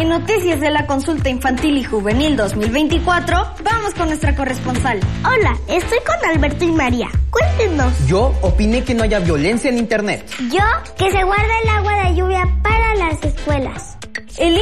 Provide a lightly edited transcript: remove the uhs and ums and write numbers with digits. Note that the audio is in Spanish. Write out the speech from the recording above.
noticias de la consulta infantil y juvenil 2024, vamos con nuestra corresponsal. Hola, estoy con Alberto y María. Cuéntenos. Yo opiné que no haya violencia en internet. Yo, que se guarda el agua de lluvia para las escuelas. El